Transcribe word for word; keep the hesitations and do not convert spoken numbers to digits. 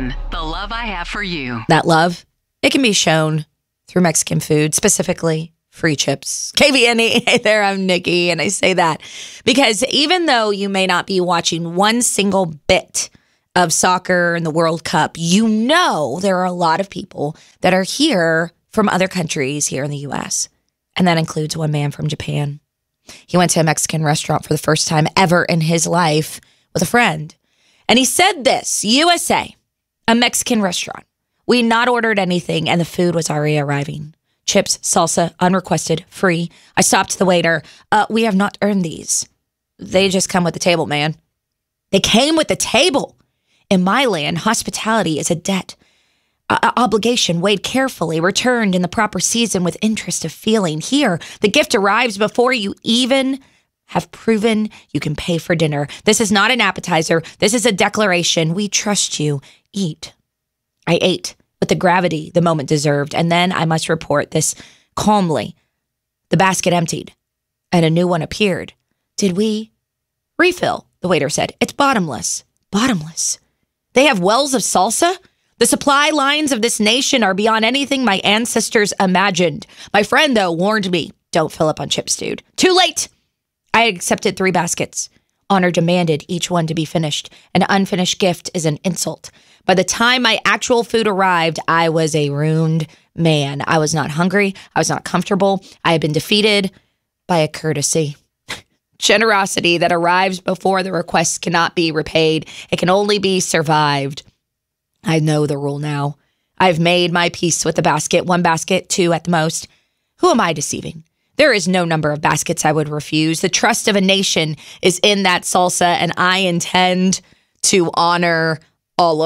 Mexican, the love I have for you. That love, it can be shown through Mexican food, specifically free chips. K V N E, hey there, I'm Nikki, and I say that because even though you may not be watching one single bit of soccer and the World Cup, you know there are a lot of people that are here from other countries here in the U S, and that includes one man from Japan. He went to a Mexican restaurant for the first time ever in his life with a friend, and he said this: U S A, a Mexican restaurant. We not ordered anything, and the food was already arriving. Chips, salsa, unrequested, free. I stopped the waiter. Uh, we have not earned these. They just come with the table, man. They came with the table. In my land, hospitality is a debt, a obligation weighed carefully, returned in the proper season with interest of feeling. Here, the gift arrives before you even have proven you can pay for dinner. This is not an appetizer. This is a declaration. We trust you. Eat. I ate with the gravity the moment deserved, and then I must report this calmly. The basket emptied, and a new one appeared. Did we? Refill, the waiter said. It's bottomless. Bottomless. They have wells of salsa? The supply lines of this nation are beyond anything my ancestors imagined. My friend, though, warned me, don't fill up on chips, dude. Too late. I accepted three baskets. Honor demanded each one to be finished. An unfinished gift is an insult. By the time my actual food arrived, I was a ruined man. I was not hungry. I was not comfortable. I had been defeated by a courtesy. Generosity that arrives before the request cannot be repaid. It can only be survived. I know the rule now. I've made my peace with the basket. One basket, two at the most. Who am I deceiving? There is no number of baskets I would refuse. The trust of a nation is in that salsa, and I intend to honor all of